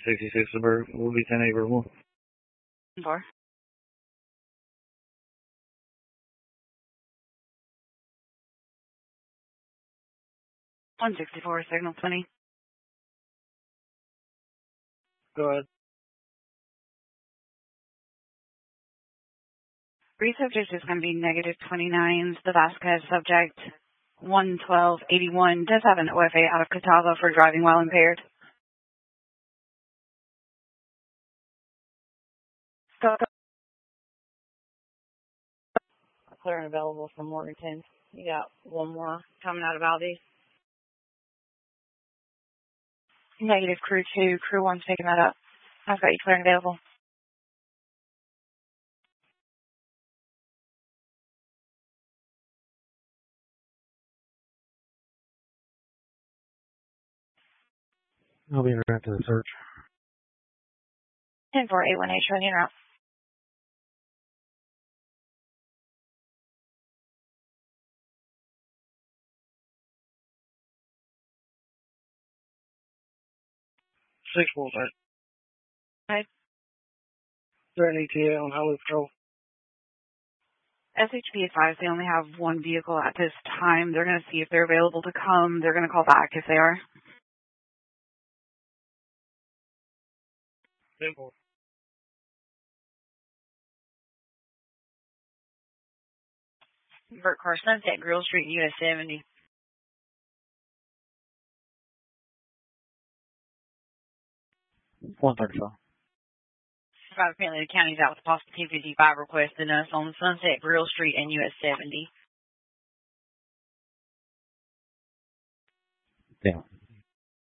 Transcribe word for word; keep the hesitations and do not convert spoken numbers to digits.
sixty-six Suburban will be ten eight one. Four. one sixty-four, signal twenty. Go ahead. Subject is going to be negative twenty-nine. The Vasquez subject, one twelve eighty-one, does have an O F A out of Catawba for driving while impaired. Go, go. Clear and available from Morganton. You got one more coming out of Valdez. Negative crew two. Crew one's picking that up. I've got you clear and available. I'll be interacting to the search. ten four eight one eight, showing you route. Six four five. Right. They're an E T A on highway patrol. S H P advised they only have one vehicle at this time. They're going to see if they're available to come. They're going to call back if they are. Simple. Bert Car, Sunset Grill Street, U S seventy. one thirty-five. Apparently the county's out with the possible T fifty-five requesting us on Sunset Grill Street and U S seventy. Yeah.